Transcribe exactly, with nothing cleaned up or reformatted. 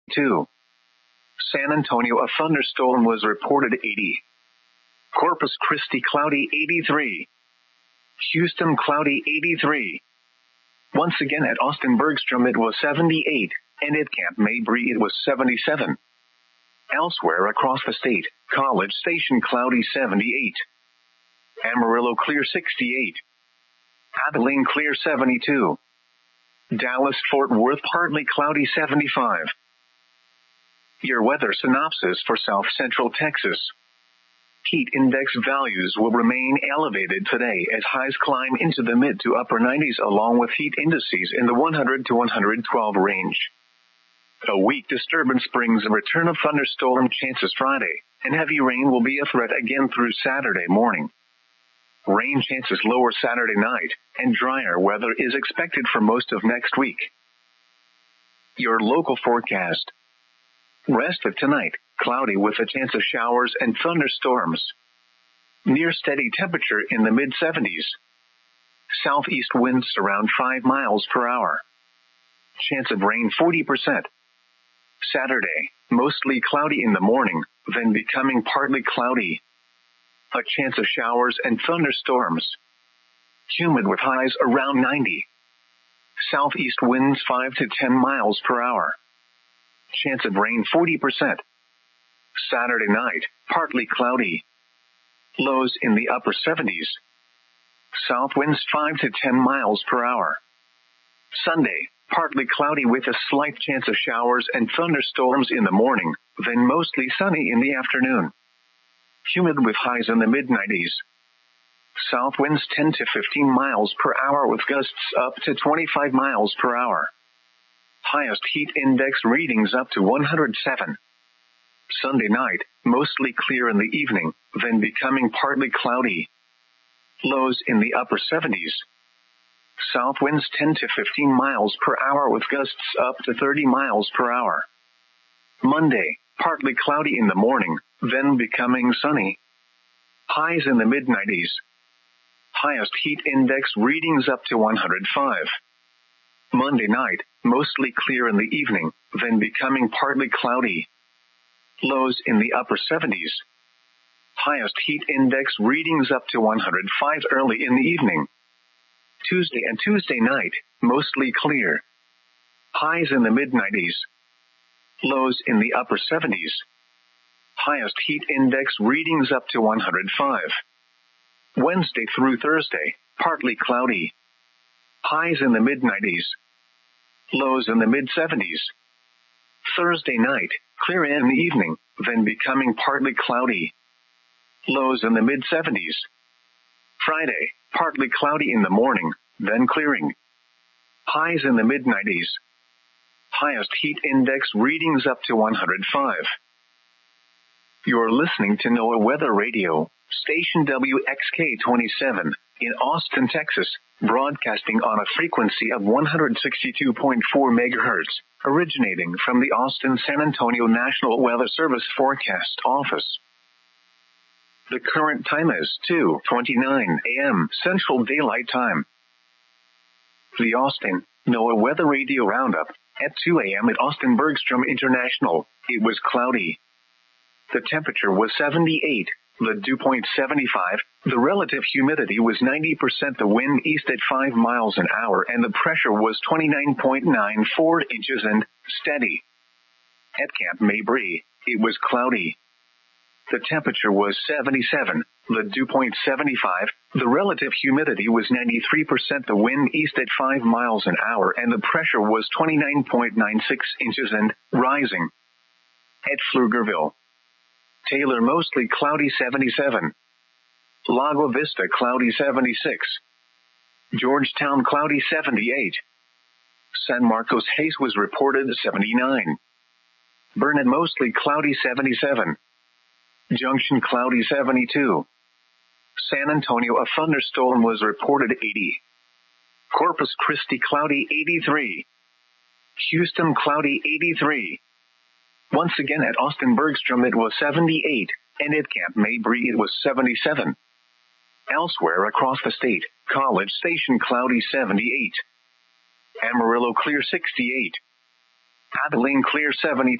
two. San Antonio, a thunderstorm was reported eighty. Corpus Christi, cloudy eighty-three. Houston, cloudy eighty-three. Once again at Austin Bergstrom it was seventy-eight, and at Camp Mabry it was seventy-seven. Elsewhere across the state, College Station cloudy seventy-eight. Amarillo clear sixty-eight. Abilene clear seventy-two. Dallas Fort Worth partly cloudy seventy-five. Your weather synopsis for South Central Texas. Heat index values will remain elevated today as highs climb into the mid to upper nineties along with heat indices in the one hundred to one hundred twelve range. A weak disturbance brings a return of thunderstorm chances Friday, and heavy rain will be a threat again through Saturday morning. Rain chances lower Saturday night, and drier weather is expected for most of next week. Your local forecast. Rest of tonight, cloudy with a chance of showers and thunderstorms. Near steady temperature in the mid seventies. Southeast winds around five miles per hour. Chance of rain forty percent. Saturday, mostly cloudy in the morning, then becoming partly cloudy. A chance of showers and thunderstorms. Humid with highs around ninety. Southeast winds five to ten miles per hour. Chance of rain forty percent. Saturday night, partly cloudy. Lows in the upper seventies. South winds five to ten miles per hour. Sunday, partly cloudy with a slight chance of showers and thunderstorms in the morning, then mostly sunny in the afternoon. Humid with highs in the mid nineties. South winds ten to fifteen miles per hour with gusts up to twenty-five miles per hour. Highest heat index readings up to one hundred seven. Sunday night, mostly clear in the evening, then becoming partly cloudy. Lows in the upper seventies. South winds ten to fifteen miles per hour with gusts up to thirty miles per hour. Monday, partly cloudy in the morning, then becoming sunny. Highs in the mid nineties. Highest heat index readings up to one hundred five. Monday night, mostly clear in the evening, then becoming partly cloudy. Lows in the upper seventies. Highest heat index readings up to one hundred five early in the evening. Tuesday and Tuesday night, mostly clear. Highs in the mid nineties. Lows in the upper seventies. Highest heat index readings up to one hundred five. Wednesday through Thursday, partly cloudy. Highs in the mid nineties. Lows in the mid seventies. Thursday night, clear in the evening, then becoming partly cloudy. Lows in the mid seventies. Friday, partly cloudy in the morning, then clearing. Highs in the mid nineties. Highest heat index readings up to one hundred five. You're listening to NOAA Weather Radio, station W X K twenty-seven, in Austin, Texas, broadcasting on a frequency of one hundred sixty-two point four megahertz, originating from the Austin-San Antonio National Weather Service Forecast Office. The current time is two twenty-nine a.m. Central Daylight Time. The Austin NOAA Weather Radio Roundup. At two a.m. at Austin Bergstrom International, it was cloudy. The temperature was seventy-eight, the dew point seventy-five, the relative humidity was ninety percent, the wind east at five miles an hour, and the pressure was twenty-nine point nine four inches and steady. At Camp Mabry, it was cloudy. The temperature was seventy-seven, the dew point seventy-five, the relative humidity was ninety-three percent, the wind east at five miles an hour, and the pressure was twenty-nine point nine six inches and rising. At Pflugerville, Taylor mostly cloudy seventy-seven. Lago Vista cloudy seventy-six. Georgetown cloudy seventy-eight. San Marcos Hayes was reported seventy-nine. Burnet mostly cloudy seventy-seven. Junction cloudy seventy-two. San Antonio a thunderstorm was reported eighty. Corpus Christi cloudy eighty-three. Houston cloudy eighty-three. Once again at Austin Bergstrom it was seventy-eight, and at Camp Mabry it was seventy-seven. Elsewhere across the state, College Station cloudy seventy-eight. Amarillo clear sixty-eight. Abilene clear seventy-two.